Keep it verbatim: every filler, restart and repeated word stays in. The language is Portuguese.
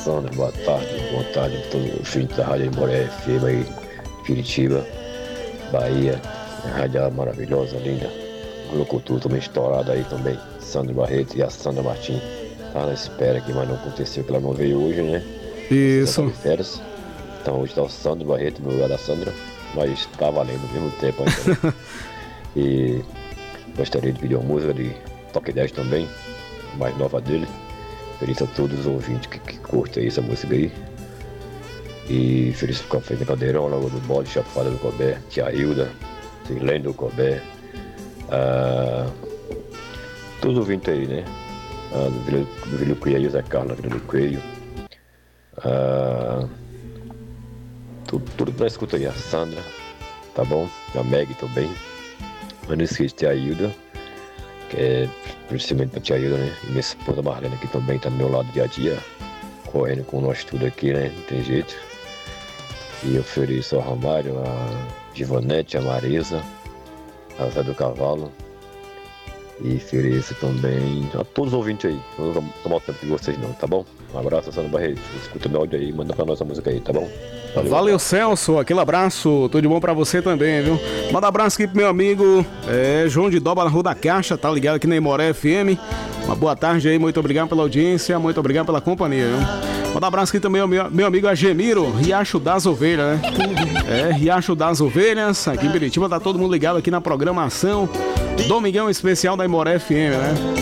Sandra, boa tarde, boa tarde a todos os ouvintes da Rádio Imoré F M aí, Curitiba, Bahia, rádio maravilhosa, linda, o locutor também estourado aí também, Sandra Barreto e a Sandra Martins. Tá na espera aqui, mas não aconteceu que ela não veio hoje, né? Isso. Tá de férias. Então hoje tá o Sandro Barreto no lugar da Sandra, mas tá valendo ao mesmo tempo ainda. Né? E gostaria de pedir uma música de Toque dez também, mais nova dele. Feliz a todos os ouvintes que, que curtem essa música aí. E feliz com a Fernanda Caldeirão, Lagoa do Bode, Chapada do Cobé, Tia Hilda, Silene do Cobé. Ah, todos os ouvintes aí, né? Ah, do Vila do Vila do Coelho, Zé Carlos, Vila do Coelho. Ah, tudo, tudo pra escuta aí, a Sandra, tá bom? A Meg também. Mas não esqueça de Tia Hilda, que é principalmente pra Tia Hilda, né? E minha esposa Marlene aqui também tá do meu lado dia a dia, correndo com nós tudo aqui, né? Não tem jeito. E eu ofereço ao Ramário, a Givanete, a Marisa, a Zé do Cavalo. E ofereço também a todos os ouvintes aí. Não vou tomar o tempo de vocês não, tá bom? Um abraço, Sandro Barreto. Escuta meu áudio aí, manda pra nós a música aí, tá bom? Valeu, Valeu Celso. Aquele abraço. Tudo de bom pra você também, viu? Manda um abraço aqui pro meu amigo é, João de Doba, na Rua da Caixa. Tá ligado aqui na Imoré F M. Uma boa tarde aí. Muito obrigado pela audiência. Muito obrigado pela companhia, viu? Manda um abraço aqui também ao meu, meu amigo Agemiro, Riacho das Ovelhas, né? É, Riacho das Ovelhas. Aqui em Piritiba tá todo mundo ligado aqui na programação Domingão Especial da Imoré F M, né?